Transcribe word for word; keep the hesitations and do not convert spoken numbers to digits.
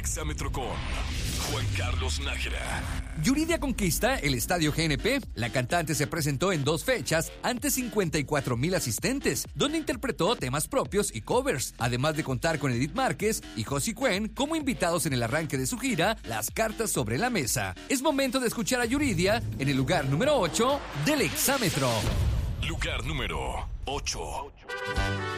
Exámetro con Juan Carlos Nájera. Yuridia conquista el Estadio G N P. La cantante se presentó en dos fechas ante cincuenta y cuatro mil asistentes, donde interpretó temas propios y covers, además de contar con Edith Márquez y Josie Cuen como invitados en el arranque de su gira Las Cartas sobre la Mesa. Es momento de escuchar a Yuridia en el lugar número ocho del Exámetro. Lugar número ocho.